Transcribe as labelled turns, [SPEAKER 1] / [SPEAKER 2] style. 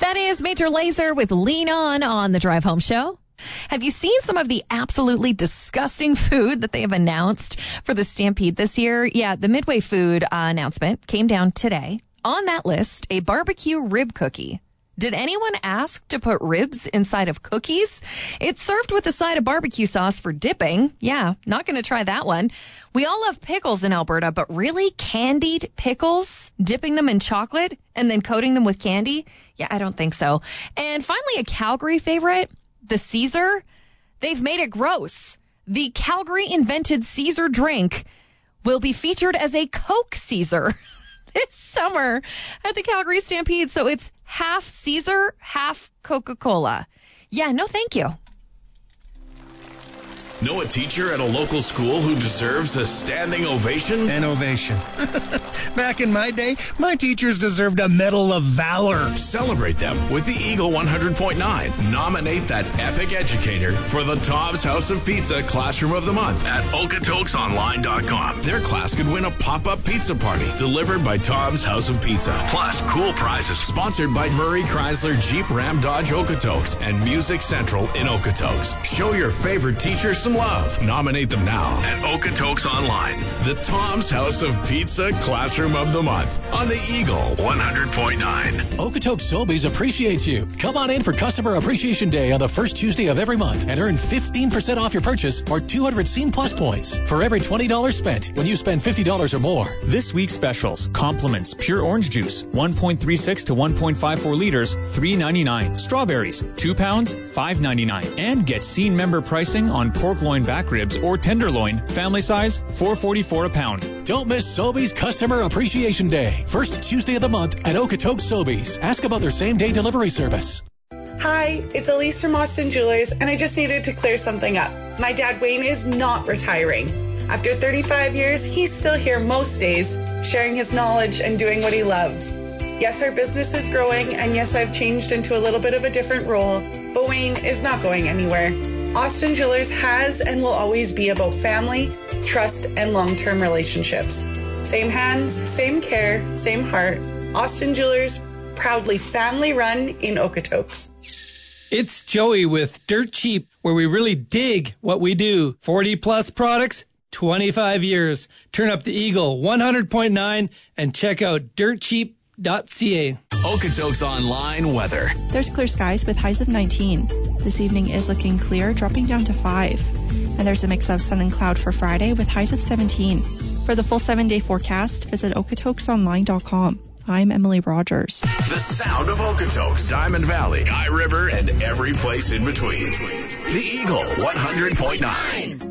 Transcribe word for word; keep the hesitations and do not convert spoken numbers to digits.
[SPEAKER 1] That is Major Lazer with Lean On on the Drive Home Show. Have you seen some of the absolutely disgusting food that they have announced for the Stampede this year? Yeah, the Midway food uh, announcement came down today. On that list, a barbecue rib cookie. Did anyone ask to put ribs inside of cookies? It's served with a side of barbecue sauce for dipping. Yeah, not going to try that one. We all love pickles in Alberta, but really candied pickles? Dipping them in chocolate and then coating them with candy? Yeah, I don't think so. And finally, a Calgary favorite, the Caesar. They've made it gross. The Calgary-invented Caesar drink will be featured as a Coke Caesar this summer at the Calgary Stampede. So it's half Caesar, half Coca-Cola. Yeah, no thank you.
[SPEAKER 2] Know a teacher at a local school who deserves a standing ovation?
[SPEAKER 3] An ovation. Back in my day, my teachers deserved a Medal of Valor.
[SPEAKER 2] Celebrate them with the Eagle one hundred point nine. Nominate that epic educator for the Tom's House of Pizza Classroom of the Month at okotoks online dot com. Their class could win a pop-up pizza party delivered by Tom's House of Pizza. Plus, cool prizes sponsored by Murray Chrysler Jeep Ram Dodge Okotoks and Music Central in Okotoks. Show your favorite teacher some love. Nominate them now at Okotoks Online. The Tom's House of Pizza Classroom of the Month on the Eagle one hundred point nine.
[SPEAKER 4] Okotoks Sobeys appreciates you. Come on in for Customer Appreciation Day on the first Tuesday of every month and earn fifteen percent off your purchase or two hundred Scene Plus points for every twenty dollars spent when you spend fifty dollars or more.
[SPEAKER 5] This week's specials: Compliments Pure Orange Juice, one point three six to one point five four liters, three ninety-nine. Strawberries, two pounds, five ninety-nine. And get Scene member pricing on pork loin back ribs or tenderloin, family size, four forty-four a pound.
[SPEAKER 4] Don't miss Sobeys Customer Appreciation Day, first Tuesday of the month at Okotoks Sobeys. Ask about their same-day delivery service.
[SPEAKER 6] Hi, it's Elise from Austin Jewelers, and I just needed to clear something up. My dad Wayne is not retiring. After thirty-five years, he's still here most days, sharing his knowledge and doing what he loves. Yes, our business is growing, and yes, I've changed into a little bit of a different role, but Wayne is not going anywhere. Austin Jewelers has and will always be about family, trust, and long-term relationships. Same hands, same care, same heart. Austin Jewelers, proudly family-run in Okotoks.
[SPEAKER 7] It's Joey with Dirt Cheap, where we really dig what we do. forty plus products, twenty-five years. Turn up the Eagle one hundred point nine and check out dirt cheap dot c a.
[SPEAKER 2] Okotoks Online weather.
[SPEAKER 8] There's clear skies with highs of nineteen. This evening is looking clear, dropping down to five. And there's a mix of sun and cloud for Friday with highs of seventeen. For the full seven-day forecast, visit okotoks online dot com. I'm Emily Rogers.
[SPEAKER 2] The sound of Okotoks, Diamond Valley, Guy River, and every place in between. The Eagle one hundred point nine.